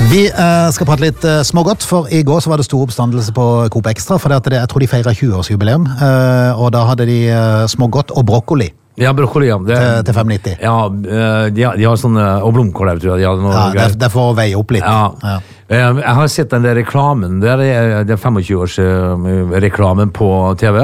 Vi skal prate litt smågodt, for i går så var det stor oppstandelse på Coop Extra, for jeg tror de feiret 20-årsjubileum, og da hadde de smågodt og brokkoli. Ja, brokkoli, ja. Til 5,90. Ja, de har sånne, og blomkål, tror jeg. Det får veie opp litt. Ja. Jeg har sett den der reklamen, det er 25-års reklamen på TV.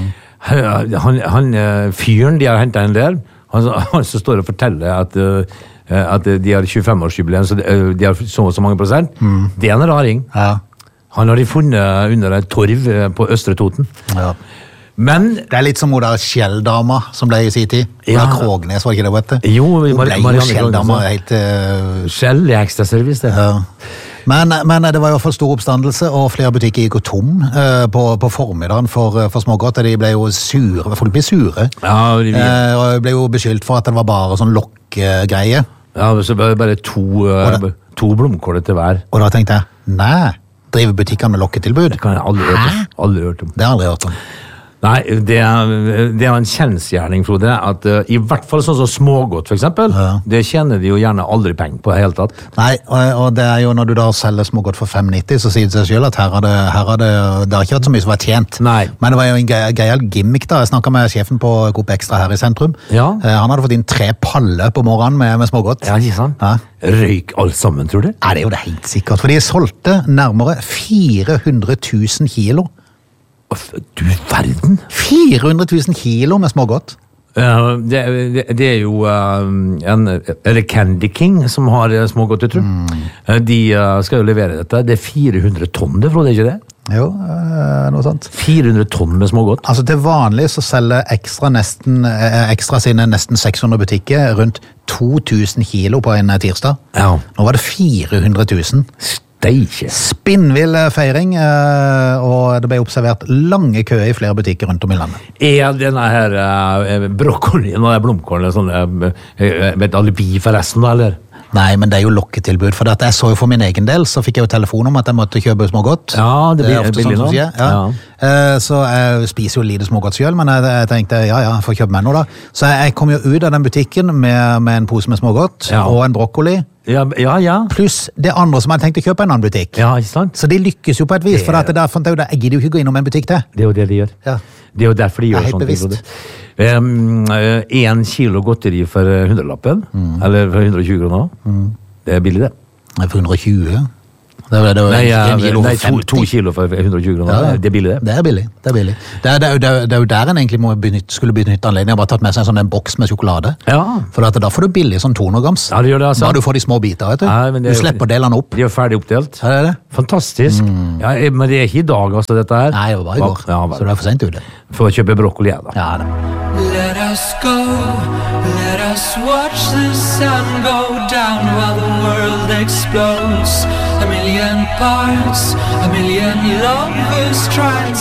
Han fyren de har hentet inn der, han som står og forteller at de har 25-årsjubileum, så de har så mange prosent. Det er en raring. Ja. Han har de funnet under en torv på Østre Toten. Ja. Men det er litt som hun der Kjelldama som ble i sin tid. Ja. Krognes, var ikke det, vet du? Jo, hun ble jo Kjelldama helt... Kjell i ekstraservice, det. Ja. Men det var i hvert fall stor oppstandelse, og flere butikker gikk tom på formiddagen for smågodt. De ble jo sure, folk ble sure. Ja, og ble jo beskyldt for at det var bare sånn lokkgreie. Ja, så bare to blomkåler til hver. Og da tenkte jeg, nei, driver butikkene med lokketilbud? Det kan jeg aldri hørt om. Det har jeg aldri hørt om. Nei, det er en kjensgjerning, Frode, at i hvert fall sånn som smågodt, for eksempel, det tjener de jo gjerne aldri penger på helt tatt. Nei, og det er jo når du da selger smågodt for 5,90, så sier det seg selv at her har det ikke vært så mye som var tjent. Nei. Men det var jo en gøyal gimmick da. Jeg snakket med sjefen på Coop Extra her i sentrum. Ja. Han hadde fått inn 3 paller på morgenen med smågodt. Ja, ikke sant? Ja. Røyk alt sammen, tror du? Ja, det er jo det helt sikkert, for de solgte nærmere 400 000 kilo. Du verden! 400 000 kilo med smågodt. Det er jo eller Candy King som har smågodt, jeg tror. De skal jo levere dette. Det er 400 tonn, det, Frode, ikke det? Jo, noe sånt. 400 tonn med smågodt. Altså til vanlig så selger Extra sine nesten 600 butikker rundt 2000 kilo på en tirsdag. Ja. Nå var det 400 000. Spinnvill feiring, og det ble observert lange køer i flere butikker rundt om i landet. Er denne her brokkolien og blomkålen sånn med alibi forresten, da, eller? Nei, men det er jo lokketilbud, for jeg så jo for min egen del, så fikk jeg jo telefon om at jeg måtte kjøpe smågodt. Ja, det blir ofte billig sånn nå. Ja. Så jeg spiser jo lite smågodt selv, men jeg tenkte, jeg får kjøpe meg noe da. Så jeg kom jo ut av den butikken med en pose med smågodt, og en brokkoli. Ja. Pluss det andre som jeg tenkte å kjøpe en annen butikk. Ja, ikke sant? Så de lykkes jo på et vis, for der fant jeg jo det. Jeg gidder jo ikke gå innom en butikk til. Det er jo det de gjør. Ja. Det er jo derfor de gjør sånn. Det er helt bevisst. 1 kilo godteri for 100-lappen, eller for 120 kroner. Det er billig, det. Nei, for 120. Nei, 2 kilo for 120 kroner. Ja. Det er billig, det. Det er billig. Det er jo der en egentlig skulle benytte anledning. Jeg har bare tatt med seg en boks med sjokolade. Ja. For da får du billig sånn 200 grams. Ja, det gjør det, altså. Bare du får de små biter, vet du. Ja, Du slipper delene opp. De er ferdig oppdelt. Ja, det er det. Fantastisk. Ja, men det er ikke i dag, altså, dette her. Nei, det var bare i går. Ja, så det er for sent ute. For å kjøpe brokkoli, da. Ja, det. Let us go, let us watch the sun go down while the world explodes. A million parts, a million lovers trying